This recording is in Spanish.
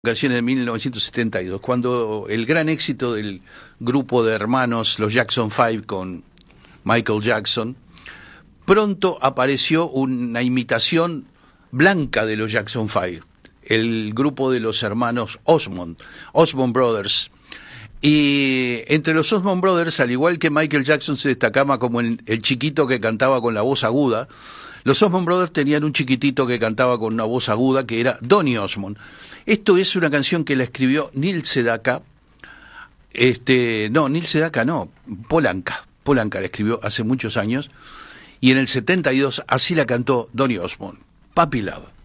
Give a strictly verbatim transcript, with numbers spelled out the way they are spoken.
Canciones de mil novecientos setenta y dos, cuando el gran éxito del grupo de hermanos, los Jackson Five, con Michael Jackson, pronto apareció una imitación blanca de los Jackson Five, el grupo de los hermanos Osmond, Osmond Brothers. Y entre los Osmond Brothers, al igual que Michael Jackson se destacaba como el, el chiquito que cantaba con la voz aguda, los Osmond Brothers tenían un chiquitito que cantaba con una voz aguda, que era Donny Osmond. Esto es una canción que la escribió Neil Sedaka, este, no, Neil Sedaka no, Paul Anka, Paul Anka la escribió hace muchos años, y en el setenta y dos así la cantó Donny Osmond, Puppy Love.